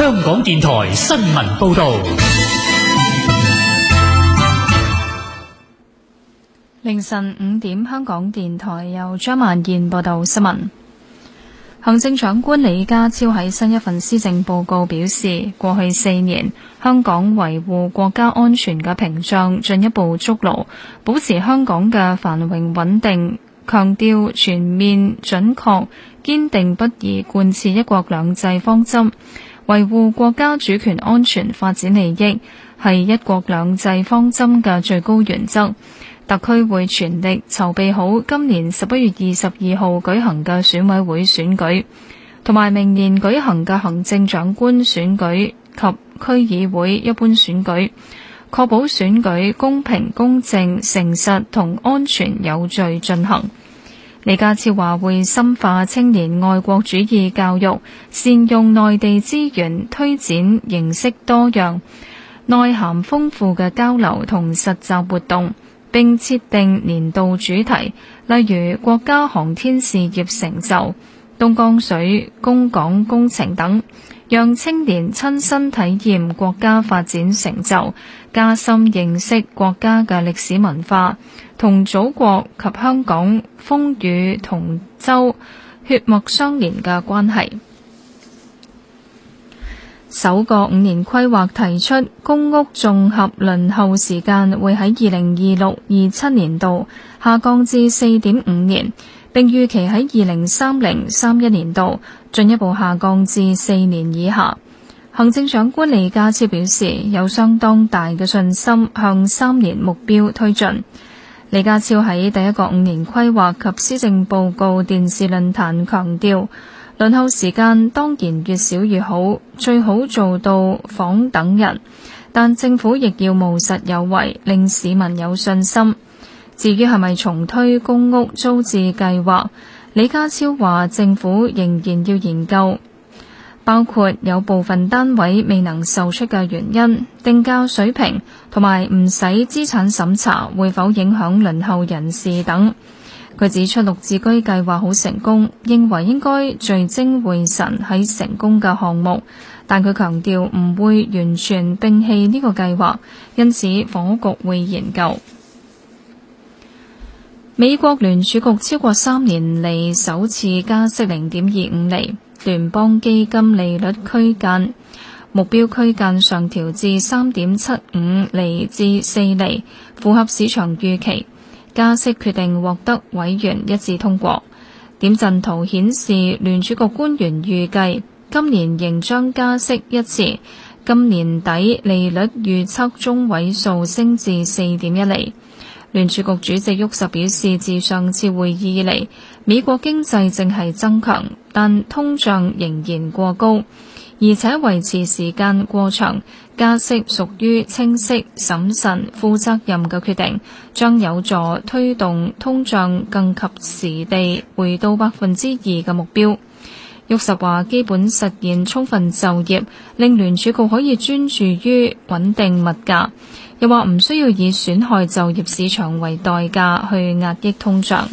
香港電台新聞報道。 凌晨5點，香港電台由張曼燕報道新聞。行政長官李家超喺新一份施政報告表示，過去4年，香港維護國家安全嘅屏障進一步築牢，保持香港嘅繁榮穩定，強調全面準確堅定不移貫徹一國兩制方針，維護國家主權安全發展利益係一國兩制方針嘅最高原則。特區會全力籌備好今年11月22號舉行嘅選委會選舉，同埋明年舉行嘅行政長官選舉及區議會一般選舉，確保選舉公平、公正、誠實同安全有序進行。李家超話會深化青年愛國主義教育，善用內地資源，推展形式多樣、內涵豐富嘅交流同實習活動，並設定年度主題，例如國家航天事業成就、東江水供港工程等，讓青年親身體驗國家發展成就，加深認識國家嘅歷史文化，同祖國及香港風雨同舟、血脈相連嘅關係。首個5年規劃提出，公屋綜合輪候時間會喺2026-27年度下降至 4.5 年，並預期喺2030-31年度進一步下降至4年以下。行政長官李家超表示，有相當大嘅信心向3年目標推進。李家超喺第一個5年規劃及施政報告電視論壇強調，輪候時間當然越少越好，最好做到仿等人，但政府亦要務實有為，令市民有信心。至於係咪重推公屋租置計劃，李家超話政府仍然要研究，包括有部分單位未能售出嘅原因、定價水平同埋唔使資產審查會否影響輪候人士等。佢指出綠置居計劃好成功，認為應該聚精會神喺成功嘅項目，但佢強調唔會完全摒棄呢個計劃，因此房屋局會研究。美國聯儲局超過3年嚟首次加息0.25厘，聯邦基金利率區間目標區間上調至 3.75 厘至4厘，符合市場預期。加息決定獲得委員一致通過。點陣圖顯示，聯儲局官員預計今年仍將加息一次，今年底利率預測中位數升至 4.1 厘。聯儲局主席沃什表示，自上次會議以嚟，美國經濟正係增強，但通脹仍然過高，而且維持時間過長，加息屬於清晰、審慎、負責任嘅決定，將有助推動通脹更及時地回到 2% 嘅目標。沃什話基本實現充分就業，令聯儲局可以專注於穩定物價，又話唔需要以損害就業市場為代價去壓抑通脹。